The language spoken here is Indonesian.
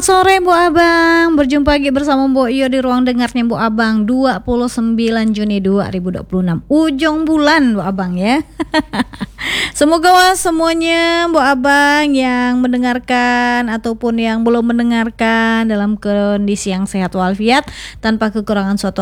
Sore Bu Abang, berjumpa lagi bersama Bu Iyo di ruang dengarnya Bu Abang 29 Juni 2026 ujung bulan Bu Abang ya. Semoga semuanya Bu Abang yang mendengarkan ataupun yang belum mendengarkan dalam kondisi yang sehat walafiat tanpa kekurangan suatu